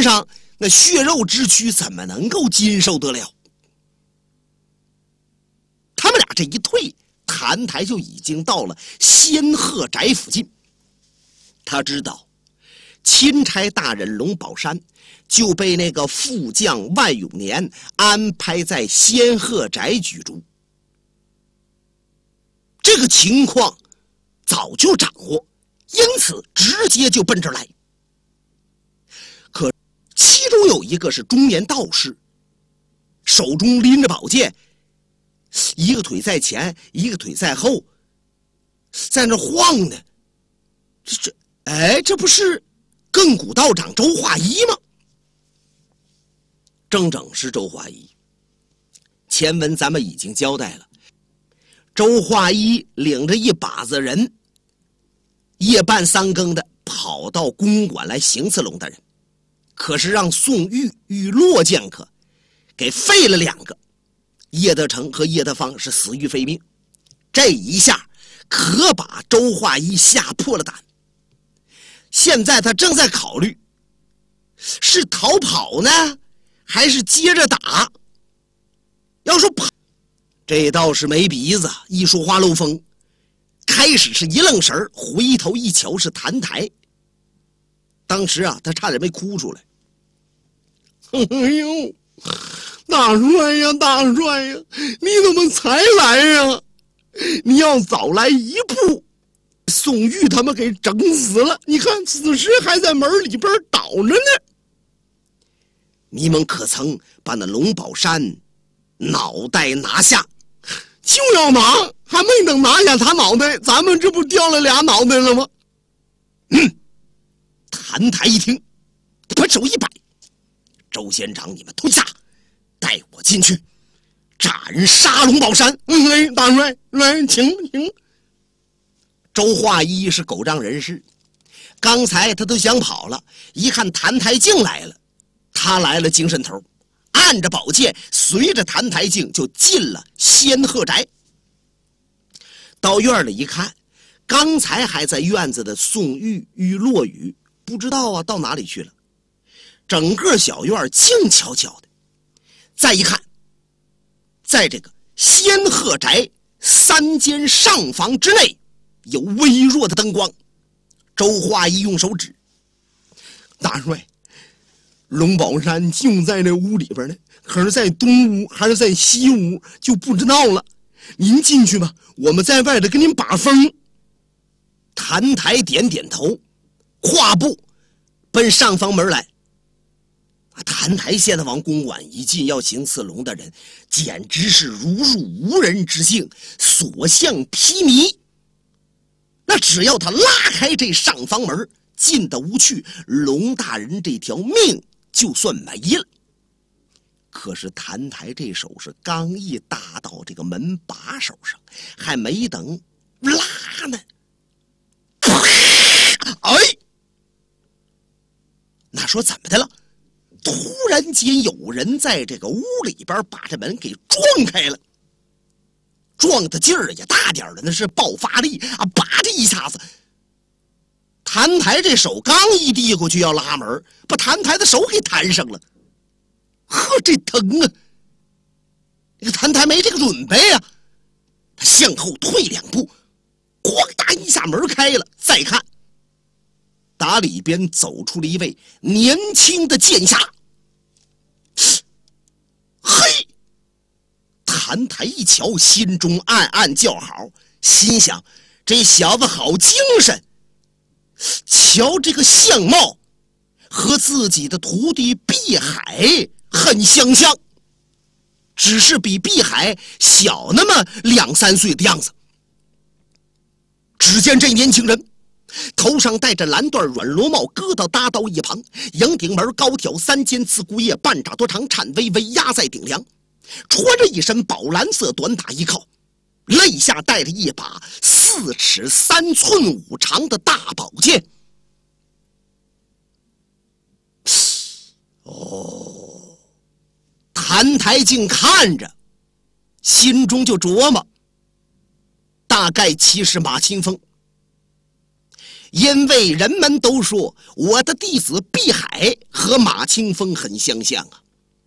身上那血肉之躯怎么能够经受得了？他们俩这一退，谭台就已经到了仙鹤宅附近。他知道钦差大人龙宝山就被那个副将万永年安排在仙鹤宅居住，这个情况早就掌握，因此直接就奔这儿来。可其中有一个是中年道士，手中拎着宝剑，一个腿在前，一个腿在后，在那晃呢。这不是亘古道长周化一吗？正是周化一。前文咱们已经交代了，周化一领着一把子人，夜半三更的跑到公馆来行刺龙大人，可是让宋玉与骆剑客给废了2个，叶德成和叶德芳是死于非命。这一下可把周化一吓破了胆。现在他正在考虑，是逃跑呢，还是接着打？要说跑，这倒是没鼻子，一说话漏风。开始是一愣神，回头一瞧是谭台。当时啊，他差点没哭出来。哎呦，大帅呀，大帅呀，你怎么才来呀？你要早来一步，宋玉他们给整死了。你看，此时还在门里边倒着呢。你们可曾把那龙宝山脑袋拿下？就要拿，还没等拿下他脑袋，咱们这不掉了2脑袋了吗？谭台一听，把手一摆，周县长，你们退下，带我进去斩杀龙宝山。大帅，来，请。周化一是狗仗人势，刚才他都想跑了，一看谭台静来了，他来了精神头，按着宝剑随着谭台静就进了仙鹤宅。到院里一看，刚才还在院子的宋玉与骆雨不知道啊到哪里去了，整个小院静悄悄的。再一看，在这个仙鹤宅3间上房之内有微弱的灯光。周化一用手指，大帅，龙宝山就在那屋里边呢，可是在东屋还是在西屋就不知道了。您进去吧，我们在外头给您把风。谭台点点头，跨步奔上房门来。谭台现在往公馆一进，要行刺龙的人简直是如入无人之境，所向披靡。那只要他拉开这上房门，进得无去，龙大人这条命就算没了。可是谭台这手是刚一搭到这个门把手上，还没等拉呢，哎，那说怎么的了？突然间有人在这个屋里边把这门给撞开了，撞的劲儿也大点的，那是爆发力啊！叭的一下子，谭台这手刚一递过去要拉门，把谭台的手给弹上了。呵，这疼啊！这个谭台没这个准备啊，他向后退2步，咣当一下门开了。再看，打里边走出了一位年轻的剑侠。嘿！谭台一瞧，心中暗暗叫好，心想这小子好精神，瞧这个相貌和自己的徒弟碧海很相像，只是比碧海小那么2、3岁的样子。只见这年轻人头上戴着蓝缎软罗帽，疙瘩搭到一旁，迎顶门高挑3尖刺骨叶，半爪多长，颤巍巍压在顶梁，穿着一身宝蓝色短打衣靠，肋下带着一把4尺3寸5长的大宝剑。哦，谭台静看着，心中就琢磨，大概其是马清风。 因为人们都说我的弟子碧海和马清风很相像啊。